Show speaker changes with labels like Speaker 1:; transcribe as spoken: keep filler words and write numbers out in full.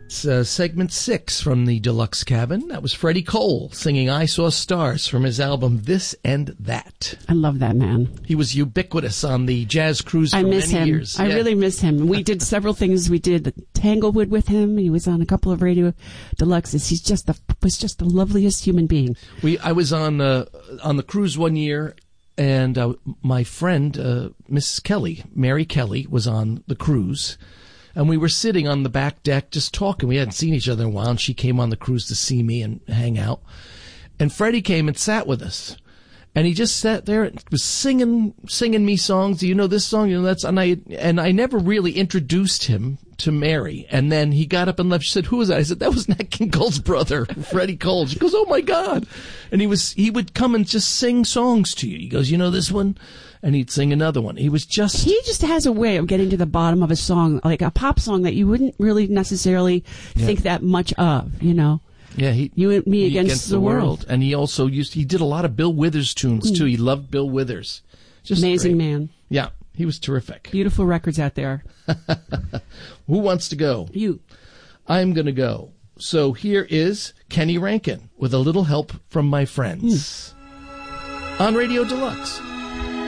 Speaker 1: It's uh, segment six from the Deluxe Cabin. That was Freddie Cole singing I Saw Stars from his album This and That.
Speaker 2: I love that man.
Speaker 1: He was ubiquitous on the Jazz Cruise for
Speaker 2: I miss
Speaker 1: many
Speaker 2: him.
Speaker 1: years.
Speaker 2: I
Speaker 1: yeah.
Speaker 2: really miss him. We did several things. We did Tanglewood with him. He was on a couple of Radio Deluxes. He's just the was just the loveliest human being.
Speaker 1: We I was on uh, on the cruise one year, and uh, my friend uh, Miss Kelly, Mary Kelly, was on the cruise. And we were sitting on the back deck just talking. We hadn't seen each other in a while, and she came on the cruise to see me and hang out. And Freddie came and sat with us. And he just sat there and was singing singing me songs. Do you know this song? You know that's and I and I never really introduced him to Mary. And then he got up and left. She said, "Who was that?" I said, "That was Nat King Cole's brother, Freddie Cole." She goes, "Oh my God!" And he was he would come and just sing songs to you. He goes, "You know this one?" And he'd sing another one. He was just...
Speaker 2: He just has a way of getting to the bottom of a song, like a pop song that you wouldn't really necessarily
Speaker 1: Yeah.
Speaker 2: think that much of, you know?
Speaker 1: Yeah, he...
Speaker 2: You and Me
Speaker 1: he
Speaker 2: Against, the, world.
Speaker 1: And he also used... He did a lot of Bill Withers tunes, too. He loved Bill Withers. Just
Speaker 2: Amazing
Speaker 1: great.
Speaker 2: man.
Speaker 1: Yeah, he was terrific.
Speaker 2: Beautiful records out there.
Speaker 1: Who wants to go?
Speaker 2: You.
Speaker 1: I'm going to go. So here is Kenny Rankin with A Little Help from My Friends.
Speaker 2: Mm.
Speaker 1: On Radio Deluxe.